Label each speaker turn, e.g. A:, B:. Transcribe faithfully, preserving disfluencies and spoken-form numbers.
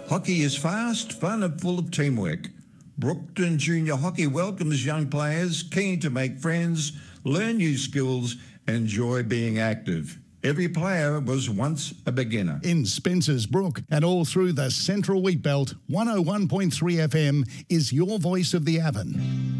A: Hockey is fast, fun and full of teamwork. Brookton Junior Hockey welcomes young players keen to make friends, learn new skills, and enjoy being active. Every player was once a beginner.
B: In Spencer's Brook and all through the Central Wheatbelt, one oh one point three F M is your voice of the Avon.